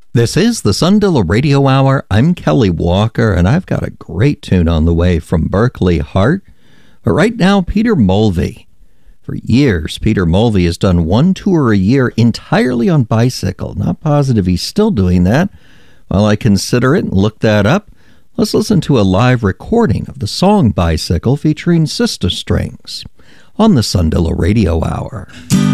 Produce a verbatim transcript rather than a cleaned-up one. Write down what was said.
This is the Sundilla Radio Hour. I'm Kelly Walker, and I've got a great tune on the way from Berkeley Heart. But right now, Peter Mulvey. For years, Peter Mulvey has done one tour a year entirely on bicycle. Not positive he's still doing that. While I consider it and look that up, let's listen to a live recording of the song Bicycle featuring Sister Strings on the Sundilla Radio Hour.